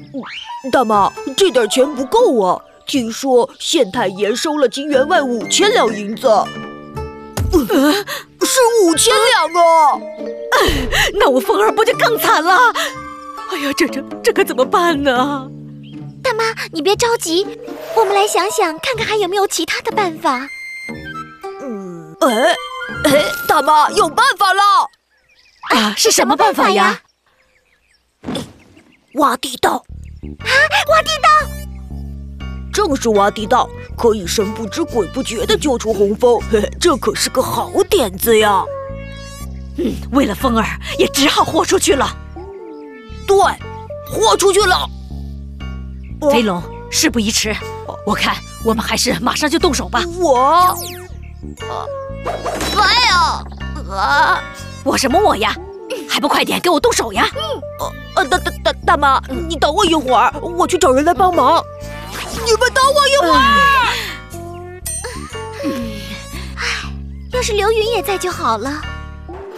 大妈，这点钱不够啊！听说县太爷收了金员外5000两银子，是5000两啊！ 那我凤儿不就更惨了？哎呀，这可怎么办呢？ 大妈，你别着急，我们来想想，看看还有没有其他的办法。 大妈有办法了！ 啊，是什么办法呀？ 挖地道！ 挖地道！ 正是挖地道，可以神不知鬼不觉地救出洪峰，这可是个好点子呀！ 为了凤儿，也只好豁出去了。 对，豁出去了。 飞龙，事不宜迟，我看我们还是马上就动手吧。我什么我呀？还不快点给我动手呀！ 大妈，你等我一会儿，我去找人来帮忙。你们等我一会儿。 要是刘云也在就好了。